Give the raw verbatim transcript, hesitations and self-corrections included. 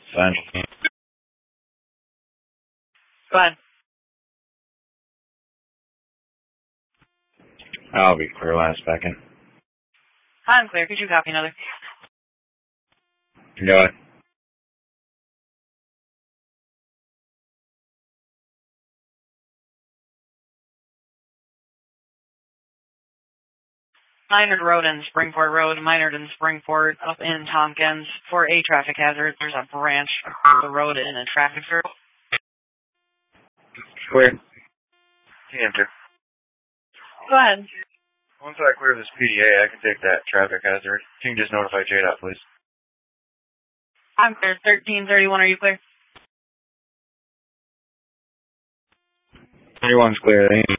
Fine. Fine. I'll be clear last second. I'm clear. Could you copy another? Got it. Minard Road and Springport Road, Minard and Springport up in Tompkins. For a traffic hazard, there's a branch across the road in a traffic circle. Clear. Enter. Go ahead. Once I clear this P D A, I can take that traffic hazard. You can just notify J DOT, please. I'm clear. thirteen thirty-one, are you clear? Everyone's clear.